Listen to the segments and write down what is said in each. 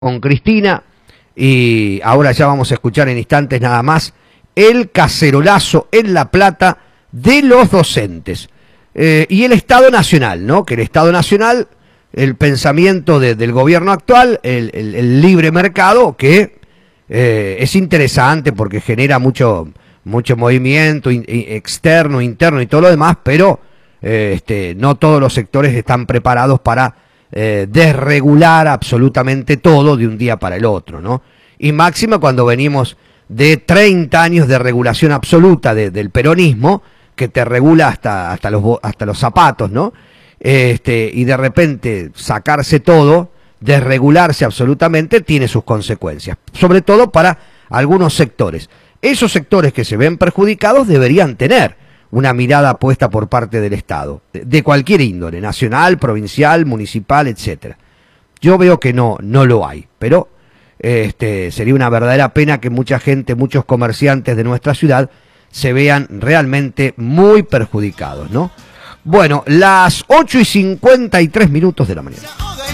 con Cristina y ahora ya vamos a escuchar en instantes nada más el cacerolazo en La Plata de los docentes y el Estado Nacional, ¿no? Que el Estado Nacional, el pensamiento del gobierno actual, el libre mercado, que es interesante porque genera mucho movimiento externo, interno y todo lo demás, pero no todos los sectores están preparados para desregular absolutamente todo de un día para el otro, ¿no? Y máxima cuando venimos de 30 años de regulación absoluta del peronismo, que te regula hasta los zapatos, ¿no? Y de repente sacarse todo, desregularse absolutamente, tiene sus consecuencias, sobre todo para algunos sectores. Esos sectores que se ven perjudicados deberían tener una mirada puesta por parte del Estado, de cualquier índole, nacional, provincial, municipal, etcétera. Yo veo que no lo hay, pero sería una verdadera pena que mucha gente, muchos comerciantes de nuestra ciudad se vean realmente muy perjudicados, ¿no? Bueno, las 8:53 de la mañana.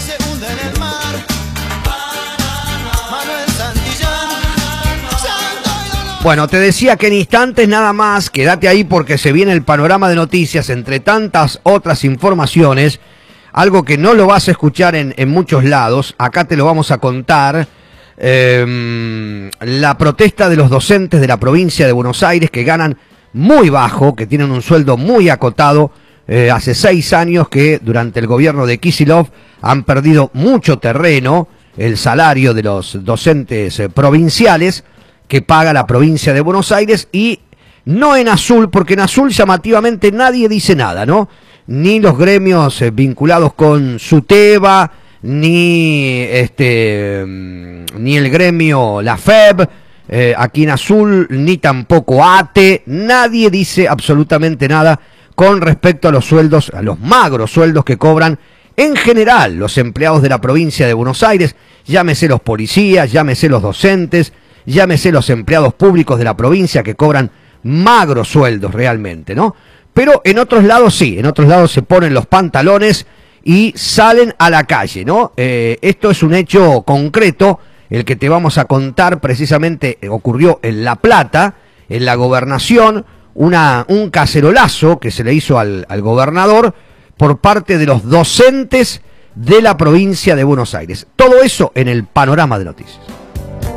Bueno, te decía que en instantes nada más, quédate ahí porque se viene el panorama de noticias entre tantas otras informaciones, algo que no lo vas a escuchar en muchos lados, acá te lo vamos a contar, la protesta de los docentes de la provincia de Buenos Aires que ganan muy bajo, que tienen un sueldo muy acotado, hace 6 años que durante el gobierno de Kicillof han perdido mucho terreno, el salario de los docentes provinciales, que paga la provincia de Buenos Aires, y no en azul, porque en azul llamativamente nadie dice nada, ¿no? Ni los gremios vinculados con SUTEBA, ni el gremio, la FEB, aquí en azul, ni tampoco ATE, nadie dice absolutamente nada con respecto a los sueldos, a los magros sueldos que cobran en general los empleados de la provincia de Buenos Aires, llámese los policías, llámese los docentes, llámese los empleados públicos de la provincia que cobran magros sueldos realmente, ¿no? Pero en otros lados sí, en otros lados se ponen los pantalones y salen a la calle, ¿no? Esto es un hecho concreto, el que te vamos a contar precisamente ocurrió en La Plata, en la gobernación, un cacerolazo que se le hizo al gobernador por parte de los docentes de la provincia de Buenos Aires. Todo eso en el panorama de noticias.